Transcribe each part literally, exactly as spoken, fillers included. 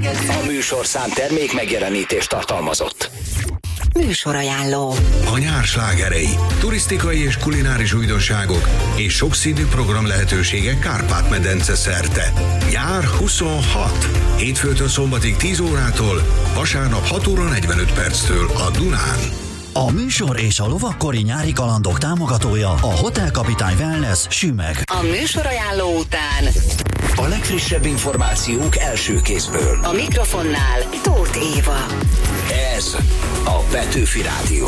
A műsorszám termék megjelenítést tartalmazott. Műsorajánló. A nyár slágerei, turisztikai és kulináris újdonságok és sokszínű program lehetőségek Kárpát-medence szerte. Nyár huszonhat. Hétfőtől szombatig tíz órától, vasárnap hat óra negyvenöt perctől a Dunán. A műsor és a lovakkori nyári kalandok támogatója a Hotel Kapitány Wellness Sümeg. A műsorajánló után A legfrissebb információk első kézből. a mikrofonnál Tóth Éva. Ez a Petőfi Rádió.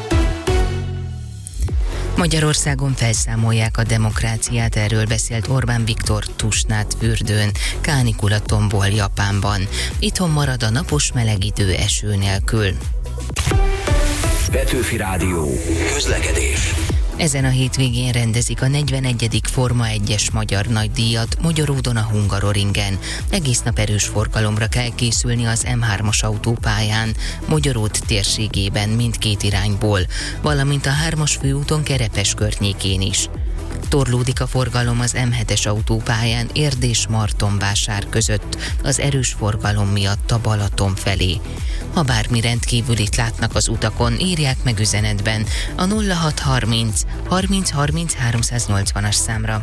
Magyarországon felszámolják a demokráciát, erről beszélt Orbán Viktor Tusnádfürdőn, kánikula tombol Japánban. Itthon marad a napos meleg idő eső nélkül. Petőfi Rádió. Közlekedés. Ezen a hétvégén rendezik a negyvenegyedik Forma egyes magyar nagydíjat Magyaródon a Hungaroringen. Egész nap erős forgalomra kell készülni az M hármas autópályán, Magyaród térségében mindkét irányból, valamint a hármas főúton Kerepes környékén is. Torlódik a forgalom az M hetes autópályán Érd és Martonvásár között, az erős forgalom miatt a Balaton felé. Ha bármi rendkívülit látnak az utakon, írják meg üzenetben a nulla hat harminc harminc harminc háromszáznyolcvanas számra.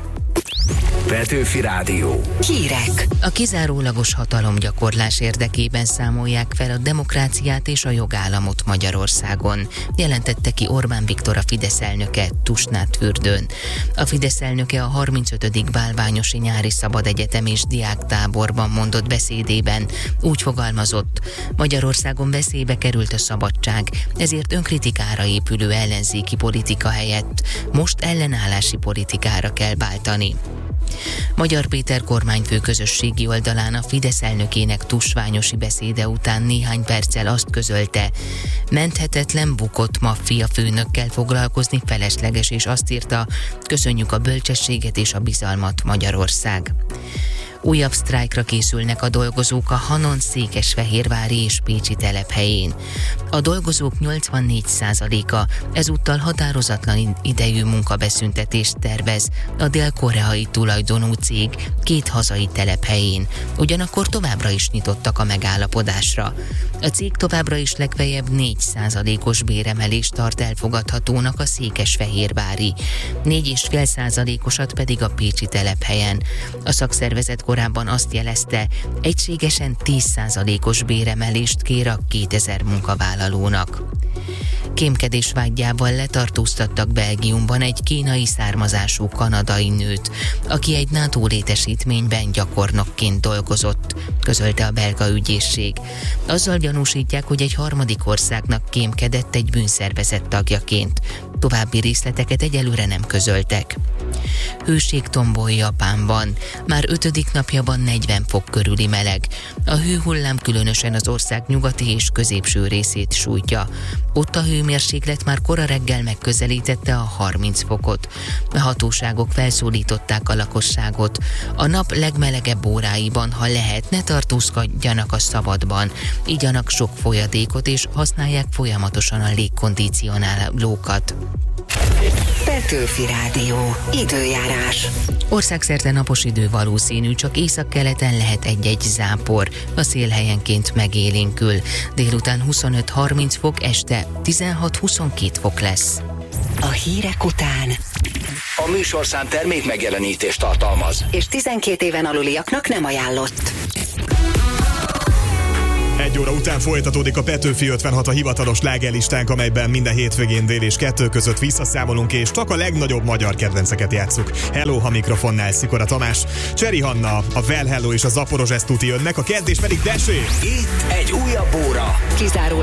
Petőfi Rádió. Hírek. A kizárólagos hatalomgyakorlás érdekében számolják fel a demokráciát és a jogállamot Magyarországon, jelentette ki Orbán Viktor, a Fidesz elnöke Tusnádfürdőn. A Fidesz elnöke a harmincötödik Bálványosi Nyári Szabadegyetem és Diáktáborban mondott beszédében úgy fogalmazott: Magyarországon veszélybe került a szabadság, ezért önkritikára épülő ellenzéki politika helyett most ellenállási politikára kell váltani. Magyar Péter kormányfő közösségi oldalán a Fidesz elnökének tusványosi beszéde után néhány perccel azt közölte: menthetetlen bukott maffia főnökkel foglalkozni felesleges, és azt írta: köszönjük a bölcsességet és a bizalmat, Magyarország. Újabb sztrájkra készülnek a dolgozók a Hanon székesfehérvári és pécsi telephelyén. A dolgozók nyolcvannégy százaléka ezúttal határozatlan idejű munkabeszüntetést tervez a dél-koreai tulajdonú cég két hazai telephelyén, ugyanakkor továbbra is nyitottak a megállapodásra. A cég továbbra is legfeljebb négy százalékos béremelést tart elfogadhatónak a székesfehérvári, négy egész öt százalékosat pedig a pécsi telephelyen. A szakszervezet korábban azt jelezte, egységesen tíz százalékos béremelést kér a kétezer munkavállalónak. Kémkedés vágyával letartóztattak Belgiumban egy kínai származású kanadai nőt, aki egy NATO létesítményben gyakornokként dolgozott, közölte a belga ügyészség. Azzal gyanúsítják, hogy egy harmadik országnak kémkedett egy bűnszervezet tagjaként. További részleteket egyelőre nem közöltek. Hőség tombol Japánban. Már ötödik napja van negyven fok körüli meleg. A hőhullám különösen az ország nyugati és középső részét sújtja. Ott a hőmérséklet már kora reggel megközelítette a harminc fokot. A hatóságok felszólították a lakosságot: a nap legmelegebb óráiban, ha lehet, ne tartózkodjanak a szabadban, igyanak sok folyadékot és használják folyamatosan a légkondicionálókat. Petőfi Rádió. Időjárás. Országszerte napos idő valószínű, csak északkeleten lehet egy-egy zápor. A szél helyenként megélénkül. Délután huszonöt-harminc fok, este tizenhat-huszonkét fok lesz. A hírek után A műsorszám termék megjelenítést tartalmaz. és tizenkét éven aluliaknak nem ajánlott. Egy óra után folytatódik a Petőfi ötvenhat, a hivatalos slágerlistánk, amelyben minden hétvégén dél és kettő között visszaszámolunk, és csak a legnagyobb magyar kedvenceket játsszuk. Hello, ha mikrofonnál Szikora Tamás, Cseri Hanna, a Well Hello és a Zaporozsesz tuti jönnek, a kérdés pedig Desé. Itt egy újabb óra. Kizárólag